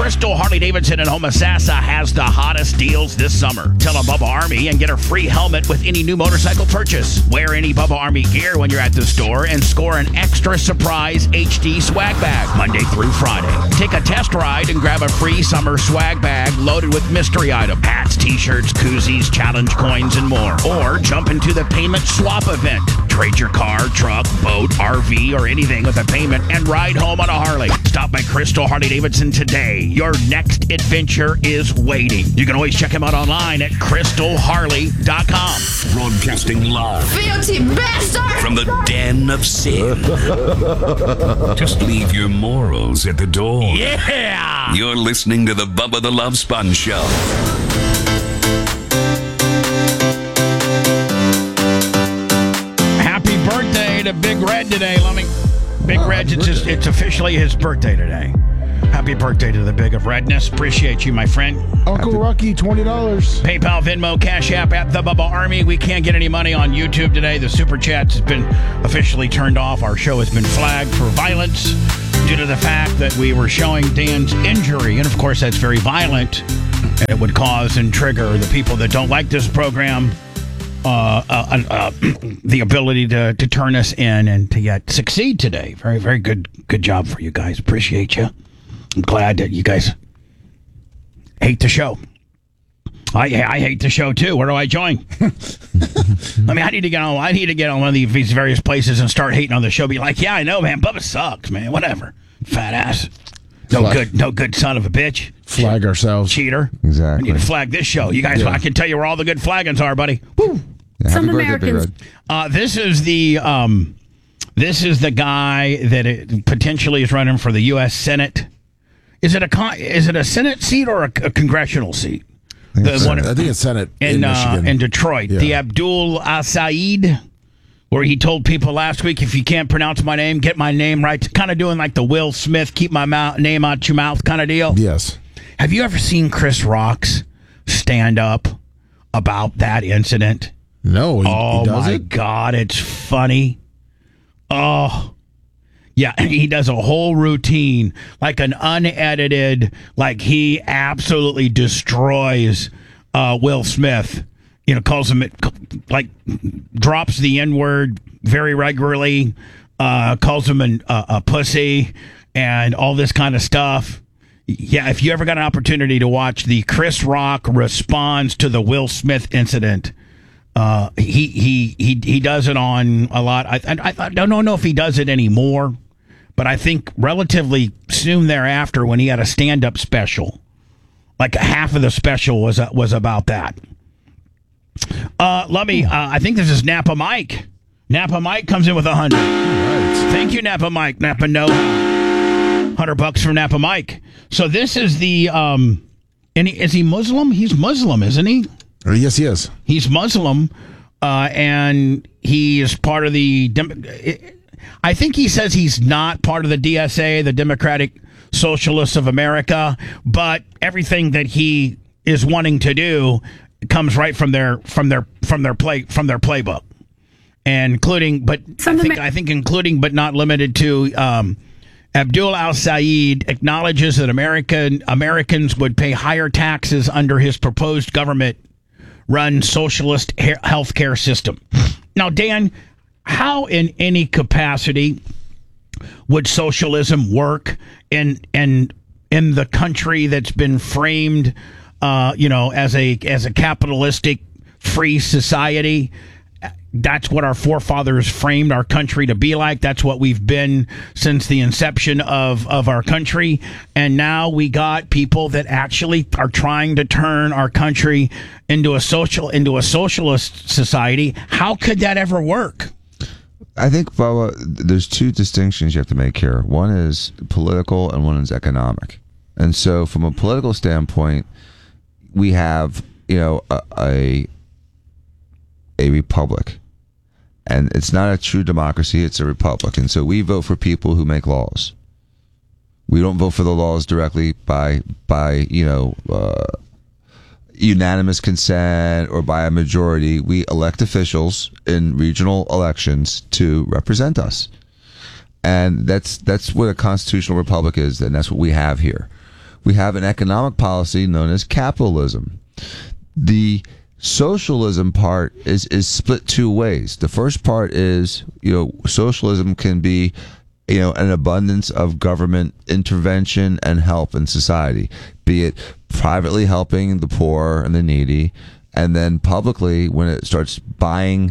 Crystal Harley-Davidson in Homosassa has the hottest deals this summer. Tell a Bubba Army and get a free helmet with any new motorcycle purchase. Wear any Bubba Army gear when you're at the store and score an extra surprise HD swag bag Monday through Friday. Take a test ride and grab a free summer swag bag loaded with mystery items, hats, t-shirts, koozies, challenge coins, and more. Or jump into the payment swap event. Trade your car, truck, boat, RV, or anything with a payment and ride home on a Harley. Stop by Crystal Harley-Davidson today. Your next adventure is waiting. You can always check him out online at crystalharley.com. Broadcasting live Filthy bastard! from the den of sin. Just leave your morals at the door. Yeah! You're listening to the Bubba the Love Sponge Show. Happy birthday to Big Red today, Lummy. Big Red, it's officially his birthday today. Happy birthday to the Big of Redness. Appreciate you, my friend. Uncle Rocky, $20. PayPal, Venmo, Cash App at the Bubba Army. We can't get any money on YouTube today. The Super Chats has been officially turned off. Our show has been flagged for violence due to the fact that we were showing Dan's injury. And, of course, that's very violent. And it would cause and trigger the people that don't like this program the ability to turn us in and to yet succeed today. Very, very good job for you guys. Appreciate you. I'm glad that you guys hate the show. I hate the show too. Where do I join? I mean, I need to get on one of these various places and start hating on the show. Be like, yeah, I know, man. Bubba sucks, man. Whatever. Fat ass. No good son of a bitch. Flag ourselves. Cheater. Exactly. We need to flag this show. You guys, I can tell you where all the good flaggings are, buddy. Woo. Yeah, Some happy birthday, Big Americans. Red. This is the guy that potentially is running for the U.S. Senate. Is it a Senate seat or a congressional seat? I think it's Senate in Michigan. In Detroit. Yeah. The Abdul Al-Said, where he told people last week, if you can't pronounce my name, get my name right. Kind of doing like the Will Smith, keep my name out your mouth kind of deal. Yes. Have you ever seen Chris Rock's stand up about that incident? No, he Oh, does my it? God, it's funny. Oh, yeah, he does a whole routine, like an unedited, like he absolutely destroys Will Smith. You know, calls him, like, drops the N-word very regularly, calls him a pussy, and all this kind of stuff. Yeah, if you ever got an opportunity to watch the Chris Rock responds to the Will Smith incident, he does it on a lot. I don't know if he does it anymore, but I think relatively soon thereafter, when he had a stand-up special, like half of the special was about that. I think this is Napa Mike. Napa Mike comes in with 100. Right. Thank you, Napa Mike. Napa no. $100 from Napa Mike. So this is the and is he Muslim? He's Muslim, isn't he? Yes, he is. He's Muslim, and he is part of the. I think he says he's not part of the DSA, the Democratic Socialists of America, but everything that he is wanting to do comes right from their playbook, and including, but I think including but not limited to. Abdul Al-Said acknowledges that Americans would pay higher taxes under his proposed government-run socialist healthcare system. Now, Dan, how in any capacity would socialism work in the country that's been framed, as a capitalistic free society? That's what our forefathers framed our country to be like. That's what we've been since the inception of our country. And now we got people that actually are trying to turn our country into a socialist society. How could that ever work? I think, Bubba, there's two distinctions you have to make here. One is political and one is economic. And so from a political standpoint, we have, a republic. And it's not a true democracy, it's a republic. And so we vote for people who make laws. We don't vote for the laws directly by unanimous consent or by a majority. We elect officials in regional elections to represent us. And that's what a constitutional republic is, and that's what we have here. we have an economic policy known as capitalism. The socialism part is split two ways. The first part is, socialism can be, an abundance of government intervention and help in society, be it privately helping the poor and the needy, and then publicly when it starts buying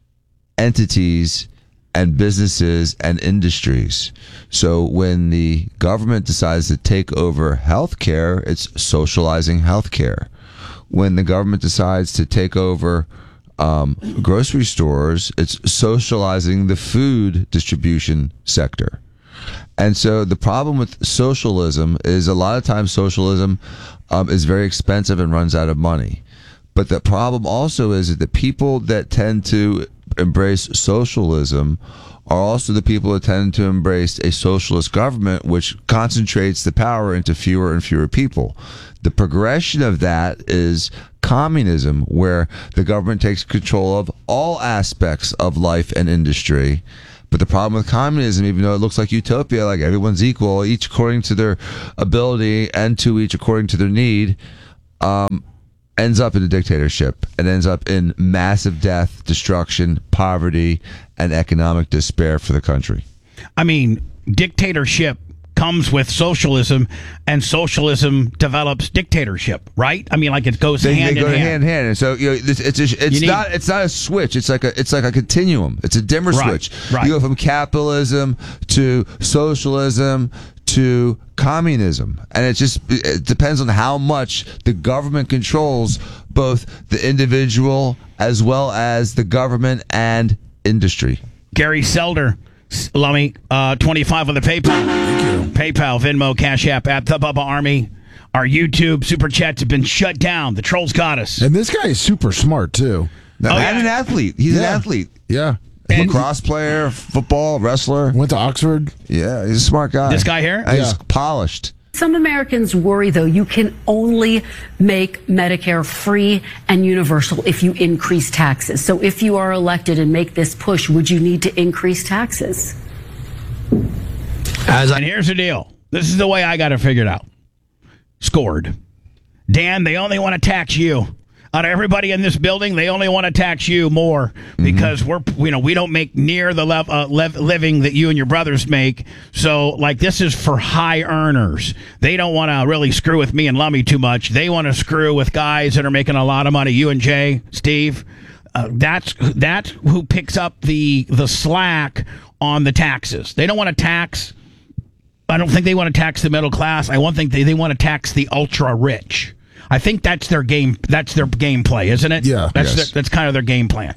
entities and businesses and industries. So when the government decides to take over healthcare, it's socializing healthcare. When the government decides to take over grocery stores, it's socializing the food distribution sector. And so the problem with socialism is a lot of times socialism is very expensive and runs out of money. But the problem also is that the people that tend to embrace socialism are also the people that tend to embrace a socialist government, which concentrates the power into fewer and fewer people. The progression of that is communism, where the government takes control of all aspects of life and industry. But the problem with communism, even though it looks like utopia, like everyone's equal, each according to their ability and to each according to their need, ends up in a dictatorship and ends up in massive death, destruction, poverty, and economic despair for the country. I mean, dictatorship comes with socialism, and socialism develops dictatorship, right? I mean, like it goes hand in hand. Hand in hand. And so it's not a switch. It's like a continuum. It's a dimmer switch. Right. You go from capitalism to socialism to communism, and it depends on how much the government controls both the individual as well as the government and industry. Gary Selder, Lummy, 25 on the PayPal. Thank you. PayPal, Venmo, Cash App, at the Bubba Army. Our YouTube Super Chats have been shut down. The trolls got us. And this guy is super smart, too. And an athlete. He's an athlete. Yeah. Lacrosse player, football, wrestler. Went to Oxford. Yeah, he's a smart guy. This guy here? And he's polished. Some Americans worry, though, you can only make Medicare free and universal if you increase taxes. So if you are elected and make this push, would you need to increase taxes? And here's the deal. This is the way I got it figured out. Scored. Dan, they only want to tax you. Out of everybody in this building, they only want to tax you more because we don't make near the living that you and your brothers make. So, like, this is for high earners. They don't want to really screw with me and Lummy too much. They want to screw with guys that are making a lot of money. You and Jay, Steve, that's who picks up the slack on the taxes. They don't want to tax. I don't think they want to tax the middle class. I think they want to tax the ultra rich. I think that's their game. That's their game play, isn't it? Yeah. That's kind of their game plan.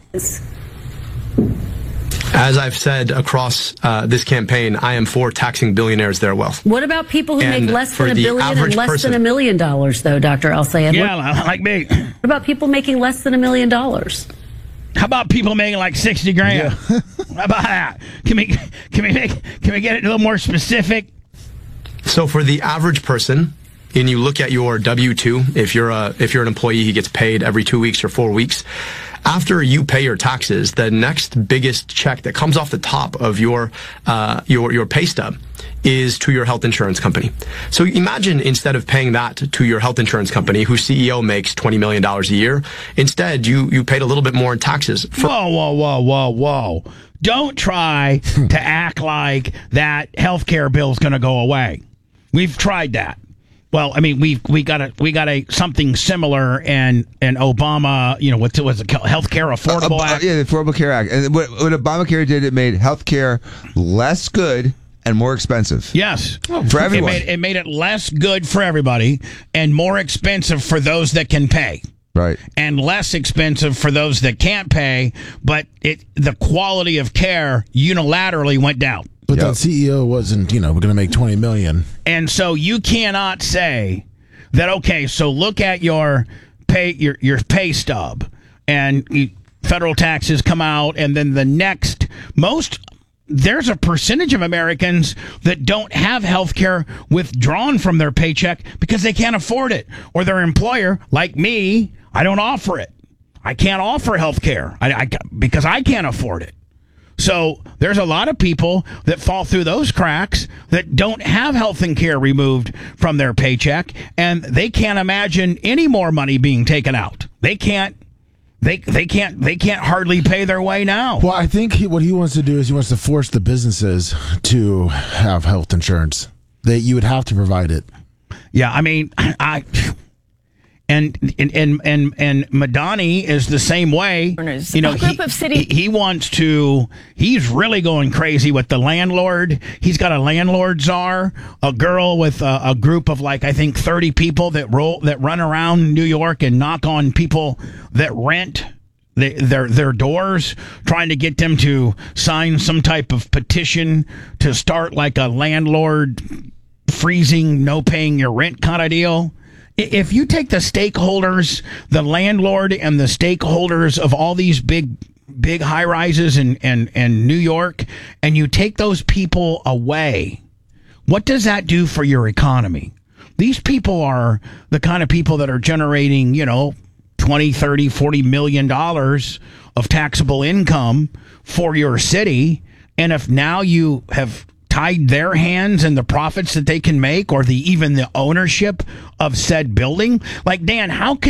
As I've said across this campaign, I am for taxing billionaires their wealth. What about people who make less than $1 billion and less than $1 million, though, Dr. El-Sayed? Yeah, like me. What about people making less than $1 million? How about people making like 60 grand? Yeah. How about that? Can we get it a little more specific? So for the average person, and you look at your W-2, if you're an employee who gets paid every 2 weeks or 4 weeks, after you pay your taxes, the next biggest check that comes off the top of your pay stub is to your health insurance company. So imagine instead of paying that to your health insurance company, whose CEO makes $20 million a year, instead you paid a little bit more in taxes. Whoa. Don't try to act like that healthcare bill is going to go away. We've tried that. Well, I mean, we got a something similar in Obama. What was it? Healthcare Affordable Act. Yeah, the Affordable Care Act. And what Obamacare did, it made healthcare less good and more expensive. Yes, for everyone. It made it less good for everybody and more expensive for those that can pay. Right. And less expensive for those that can't pay. But the quality of care unilaterally went down. But that CEO wasn't, we're going to make $20 million. And so you cannot say that, okay, so look at your pay stub and federal taxes come out, and then there's a percentage of Americans that don't have health care withdrawn from their paycheck because they can't afford it. Or their employer, like me, I don't offer it. I can't offer health care because I can't afford it. So there's a lot of people that fall through those cracks that don't have health and care removed from their paycheck, and they can't imagine any more money being taken out. They can't hardly pay their way now. Well, I think what he wants to do is he wants to force the businesses to have health insurance. That you would have to provide it. Yeah, I mean, and Madani is the same way. You know, he's really going crazy with the landlord. He's got a landlord czar, a girl with a group of like, I think 30 people that run around New York and knock on people that rent their doors, trying to get them to sign some type of petition to start like a landlord freezing, no paying your rent kind of deal. If you take the stakeholders, the landlord and the stakeholders of all these big high rises in New York, and you take those people away, what does that do for your economy? These people are the kind of people that are generating, you know, 20, 30, 40 million dollars of taxable income for your city. And if now you have tied their hands in the profits that they can make, or even the ownership of said building, like, Dan, how could